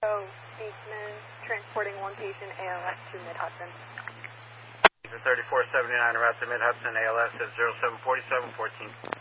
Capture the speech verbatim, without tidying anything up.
So, Beekman, transporting one patient A L S to Mid-Hudson. thirty-four seventy-nine, route to Mid-Hudson, A L S at zero seven four seven one four.